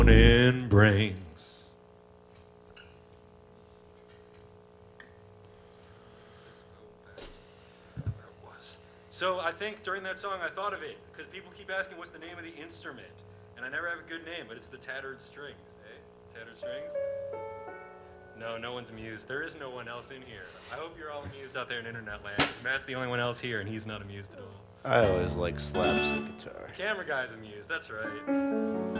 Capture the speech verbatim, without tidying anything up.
in brains. So I think during that song I thought of it, because people keep asking what's the name of the instrument, and I never have a good name, but it's the tattered strings, eh? Tattered strings? No, no one's amused. There is no one else in here. I hope you're all amused out there in internet land, because Matt's the only one else here, and he's not amused at all. I always like slapstick guitar. The camera guy's amused, that's right.